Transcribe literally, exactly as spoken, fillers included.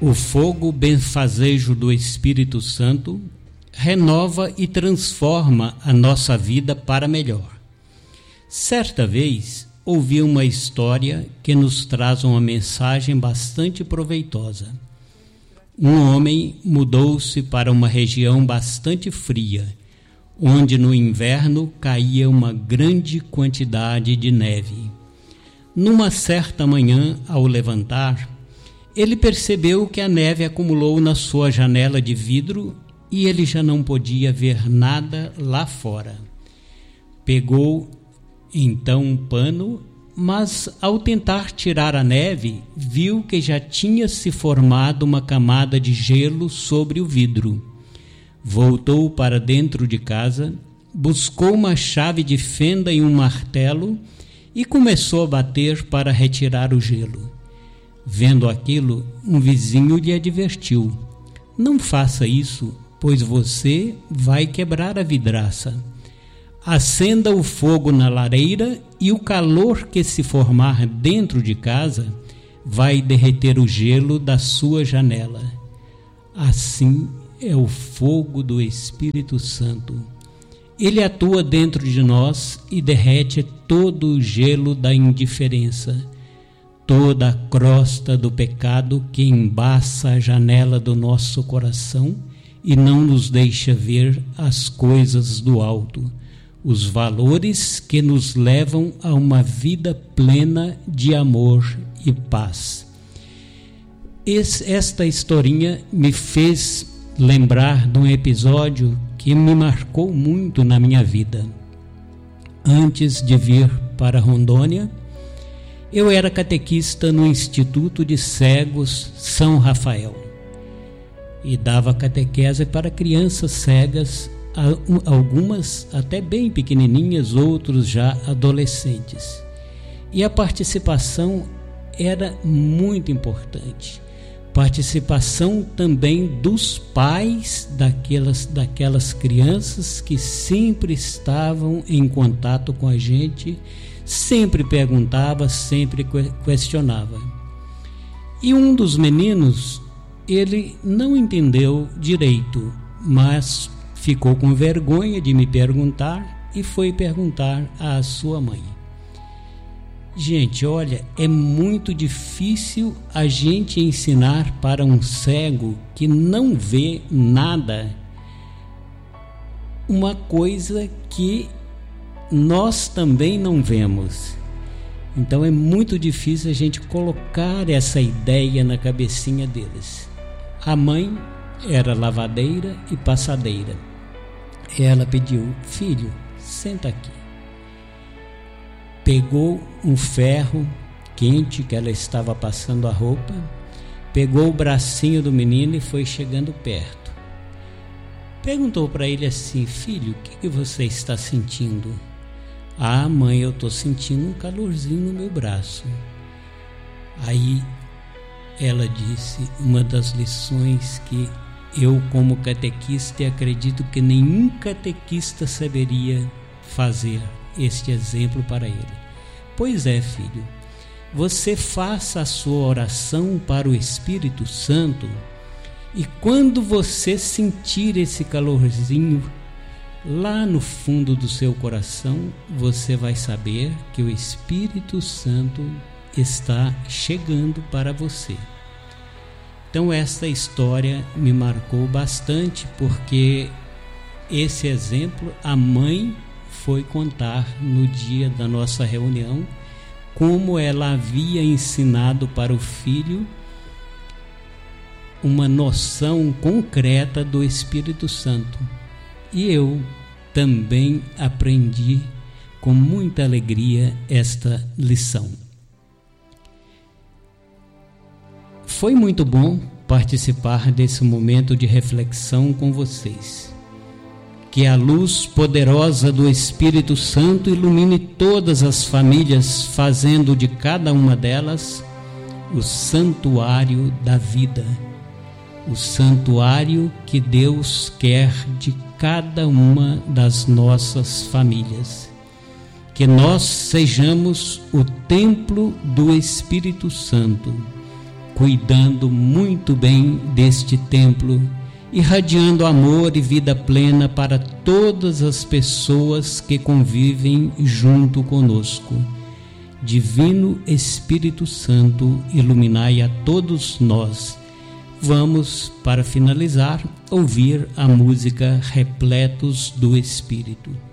O fogo benfazejo do Espírito Santo renova e transforma a nossa vida para melhor. Certa vez, ouvi uma história que nos traz uma mensagem bastante proveitosa. Um homem mudou-se para uma região bastante fria, onde no inverno caía uma grande quantidade de neve. Numa certa manhã, ao levantar, ele percebeu que a neve acumulou na sua janela de vidro e ele já não podia ver nada lá fora. Pegou então um pano, mas ao tentar tirar a neve, viu que já tinha se formado uma camada de gelo sobre o vidro. Voltou para dentro de casa, buscou uma chave de fenda e um martelo e começou a bater para retirar o gelo. Vendo aquilo, um vizinho lhe advertiu: não faça isso, pois você vai quebrar a vidraça. Acenda o fogo na lareira e o calor que se formar dentro de casa vai derreter o gelo da sua janela. Assim é o fogo do Espírito Santo. Ele atua dentro de nós e derrete todo o gelo da indiferença, toda a crosta do pecado que embaça a janela do nosso coração e não nos deixa ver as coisas do alto, os valores que nos levam a uma vida plena de amor e paz. Esse, esta historinha me fez lembrar de um episódio que me marcou muito na minha vida. Antes de vir para Rondônia, eu era catequista no Instituto de Cegos São Rafael e dava catequese para crianças cegas, algumas até bem pequenininhas, outros já adolescentes. E a participação era muito importante. Participação também dos pais daquelas, daquelas crianças que sempre estavam em contato com a gente, sempre perguntava, sempre questionava. E um dos meninos, ele não entendeu direito, mas ficou com vergonha de me perguntar e foi perguntar à sua mãe. Gente, olha, é muito difícil a gente ensinar para um cego que não vê nada uma coisa que nós também não vemos. Então é muito difícil a gente colocar essa ideia na cabecinha deles. A mãe era lavadeira e passadeira. Ela pediu: filho, senta aqui. Pegou um ferro quente que ela estava passando a roupa, pegou o bracinho do menino e foi chegando perto. Perguntou para ele assim: filho, o que, que você está sentindo? Ah, mãe, eu estou sentindo um calorzinho no meu braço. Aí ela disse uma das lições que eu, como catequista, acredito que nenhum catequista saberia fazer este exemplo para ele. Pois é, filho, você faça a sua oração para o Espírito Santo e quando você sentir esse calorzinho lá no fundo do seu coração, você vai saber que o Espírito Santo está chegando para você. Então esta história me marcou bastante, porque esse exemplo a mãe foi contar no dia da nossa reunião como ela havia ensinado para o filho uma noção concreta do Espírito Santo. E eu também aprendi com muita alegria esta lição. Foi muito bom participar desse momento de reflexão com vocês. Que a luz poderosa do Espírito Santo ilumine todas as famílias, fazendo de cada uma delas o santuário da vida, o santuário que Deus quer de cada uma das nossas famílias. Que nós sejamos o templo do Espírito Santo, cuidando muito bem deste templo, irradiando amor e vida plena para todas as pessoas que convivem junto conosco. Divino Espírito Santo, iluminai a todos nós. Vamos, para finalizar, ouvir a música Repletos do Espírito.